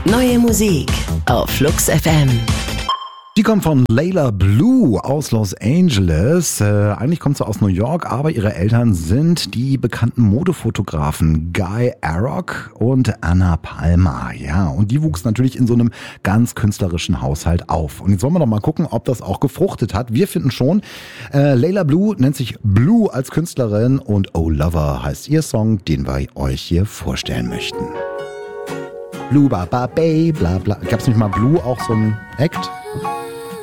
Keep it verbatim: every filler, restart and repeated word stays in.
Neue Musik auf Flux F M. Die kommt von Layla Blue aus Los Angeles. Äh, eigentlich kommt sie aus New York, aber ihre Eltern sind die bekannten Modefotografen Guy Arrock und Anna Palmer. Ja, und die wuchs natürlich in so einem ganz künstlerischen Haushalt auf. Und jetzt wollen wir doch mal gucken, ob das auch gefruchtet hat. Wir finden schon. Äh, Layla Blue nennt sich Blue als Künstlerin und Oh Lover heißt ihr Song, den wir euch hier vorstellen möchten. Blue, ba, ba, bay, bla, bla. Gab's nicht mal Blue auch so ein Act?